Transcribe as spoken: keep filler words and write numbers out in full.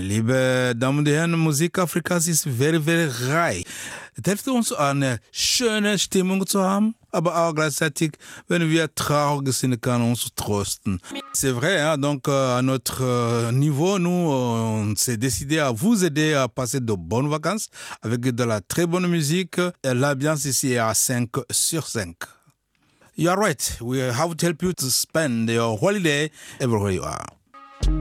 Liebe Damen und Herren, Musik Afrikas ist very, very reich. Es hilft uns, eine schöne Stimmung zu haben, aber auch gleichzeitig, wenn wir traurig sind, kann uns trösten. C'est vrai, hein? Donc euh, à notre euh, niveau, nous, on s'est décidé à vous aider à passer de bonnes vacances avec de la très bonne musique. Et l'ambiance ici est à cinq sur cinq. You are right. We have to help you to spend your holiday everywhere you are.